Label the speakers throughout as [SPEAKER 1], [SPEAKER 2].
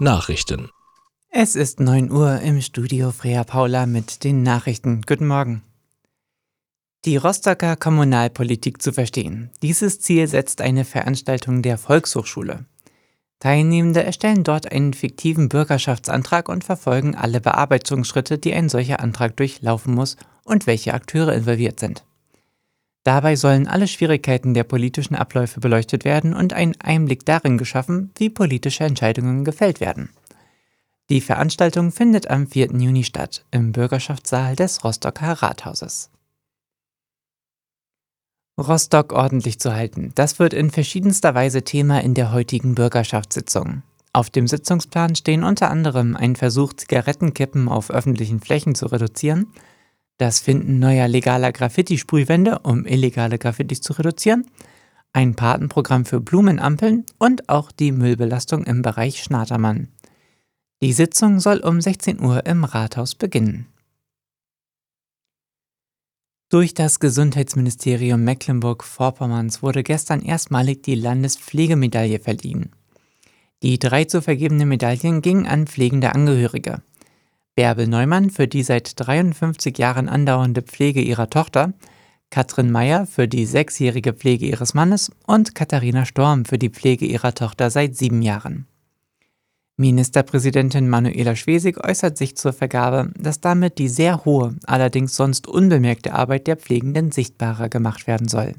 [SPEAKER 1] Nachrichten.
[SPEAKER 2] Es ist 9 Uhr im Studio Freya Paula mit den Nachrichten. Guten Morgen. Die Rostocker Kommunalpolitik zu verstehen. Dieses Ziel setzt eine Veranstaltung der Volkshochschule. Teilnehmende erstellen dort einen fiktiven Bürgerschaftsantrag und verfolgen alle Bearbeitungsschritte, die ein solcher Antrag durchlaufen muss und welche Akteure involviert sind. Dabei sollen alle Schwierigkeiten der politischen Abläufe beleuchtet werden und ein Einblick darin geschaffen, wie politische Entscheidungen gefällt werden. Die Veranstaltung findet am 4. Juni statt, im Bürgerschaftssaal des Rostocker Rathauses. Rostock ordentlich zu halten, das wird in verschiedenster Weise Thema in der heutigen Bürgerschaftssitzung. Auf dem Sitzungsplan stehen unter anderem ein Versuch, Zigarettenkippen auf öffentlichen Flächen zu reduzieren, das Finden neuer legaler Graffiti-Sprühwände, um illegale Graffitis zu reduzieren, ein Patenprogramm für Blumenampeln und auch die Müllbelastung im Bereich Schnatermann. Die Sitzung soll um 16 Uhr im Rathaus beginnen. Durch das Gesundheitsministerium Mecklenburg-Vorpommerns wurde gestern erstmalig die Landespflegemedaille verliehen. Die 3 zu vergebenden Medaillen gingen an pflegende Angehörige. Bärbel Neumann für die seit 53 Jahren andauernde Pflege ihrer Tochter, Katrin Meyer für die 6-jährige Pflege ihres Mannes und Katharina Storm für die Pflege ihrer Tochter seit 7 Jahren. Ministerpräsidentin Manuela Schwesig äußert sich zur Vergabe, dass damit die sehr hohe, allerdings sonst unbemerkte Arbeit der Pflegenden sichtbarer gemacht werden soll.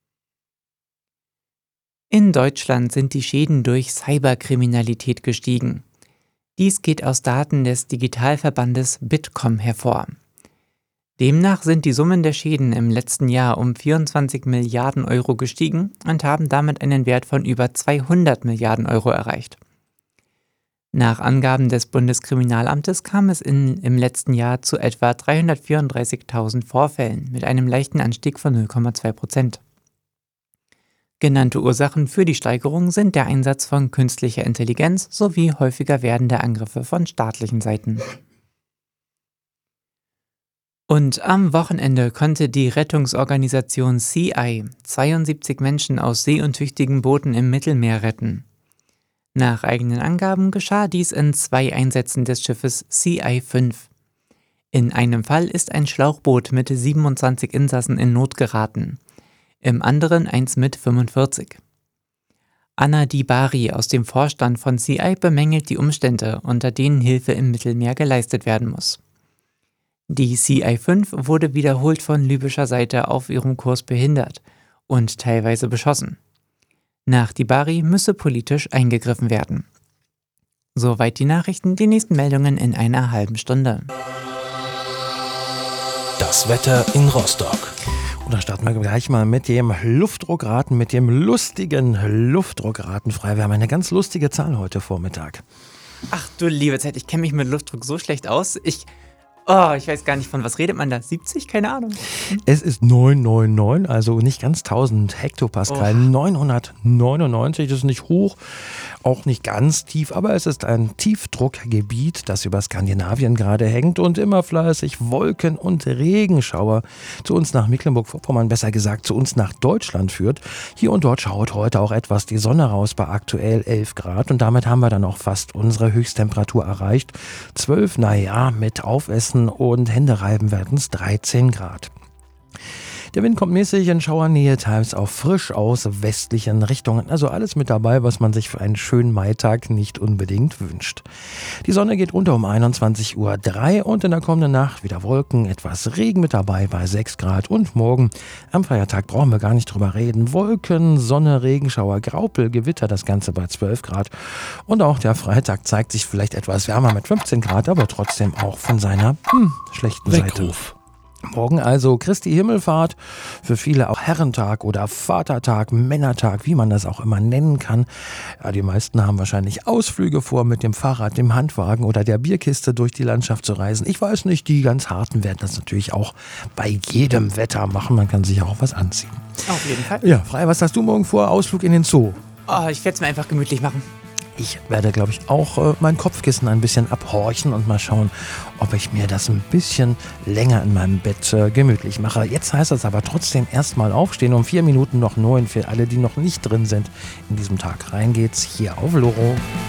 [SPEAKER 2] In Deutschland sind die Schäden durch Cyberkriminalität gestiegen. Dies geht aus Daten des Digitalverbandes Bitkom hervor. Demnach sind die Summen der Schäden im letzten Jahr um 24 Milliarden Euro gestiegen und haben damit einen Wert von über 200 Milliarden Euro erreicht. Nach Angaben des Bundeskriminalamtes kam es im letzten Jahr zu etwa 334.000 Vorfällen mit einem leichten Anstieg von 0,2%. Genannte Ursachen für die Steigerung sind der Einsatz von künstlicher Intelligenz sowie häufiger werdende Angriffe von staatlichen Seiten. Und am Wochenende konnte die Rettungsorganisation CI 72 Menschen aus seeuntüchtigen Booten im Mittelmeer retten. Nach eigenen Angaben geschah dies in 2 Einsätzen des Schiffes CI-5. In einem Fall ist ein Schlauchboot mit 27 Insassen in Not geraten, im anderen eins mit 45. Anna Dibari aus dem Vorstand von CI bemängelt die Umstände, unter denen Hilfe im Mittelmeer geleistet werden muss. Die CI-5 wurde wiederholt von libyscher Seite auf ihrem Kurs behindert und teilweise beschossen. Nach Dibari müsse politisch eingegriffen werden. Soweit die Nachrichten, die nächsten Meldungen in einer halben Stunde.
[SPEAKER 1] Das Wetter in Rostock.
[SPEAKER 3] Und da starten wir gleich mal mit dem Luftdruckraten, mit dem lustigen Luftdruckraten frei. Wir haben eine ganz lustige Zahl heute Vormittag.
[SPEAKER 2] Ach du liebe Zeit, ich kenne mich mit Luftdruck so schlecht aus. Ich weiß gar nicht, von was redet man da? 70? Keine Ahnung.
[SPEAKER 3] Es ist 999, also nicht ganz 1000 Hektopascal. 999, das ist nicht hoch, auch nicht ganz tief, aber es ist ein Tiefdruckgebiet, das über Skandinavien gerade hängt und immer fleißig Wolken- und Regenschauer zu uns nach Mecklenburg-Vorpommern, besser gesagt zu uns nach Deutschland führt. Hier und dort schaut heute auch etwas die Sonne raus bei aktuell 11 Grad und damit haben wir dann auch fast unsere Höchsttemperatur erreicht. 12, mit Aufessen und Händereiben werden es 13 Grad. Der Wind kommt mäßig in Schauernähe, teils auch frisch aus westlichen Richtungen. Also alles mit dabei, was man sich für einen schönen Maitag nicht unbedingt wünscht. Die Sonne geht unter um 21:03 Uhr und in der kommenden Nacht wieder Wolken, etwas Regen mit dabei bei 6 Grad. Und morgen am Feiertag brauchen wir gar nicht drüber reden. Wolken, Sonne, Regenschauer, Graupel, Gewitter, das Ganze bei 12 Grad. Und auch der Freitag zeigt sich vielleicht etwas wärmer mit 15 Grad, aber trotzdem auch von seiner schlechten
[SPEAKER 1] Weckruf.
[SPEAKER 3] Seite. Morgen also Christi Himmelfahrt, für viele auch Herrentag oder Vatertag, Männertag, wie man das auch immer nennen kann. Ja, die meisten haben wahrscheinlich Ausflüge vor, mit dem Fahrrad, dem Handwagen oder der Bierkiste durch die Landschaft zu reisen. Ich weiß nicht, die ganz Harten werden das natürlich auch bei jedem Wetter machen. Man kann sich auch was anziehen.
[SPEAKER 2] Auf jeden Fall.
[SPEAKER 3] Ja, Frei, was hast du morgen vor? Ausflug in den Zoo?
[SPEAKER 2] Ich werde es mir einfach gemütlich machen.
[SPEAKER 3] Ich werde, glaube ich, auch mein Kopfkissen ein bisschen abhorchen und mal schauen, ob ich mir das ein bisschen länger in meinem Bett gemütlich mache. Jetzt heißt es aber trotzdem erstmal aufstehen. Um 4 Minuten noch 9 für alle, die noch nicht drin sind in diesem Tag. Rein geht's hier auf Loro.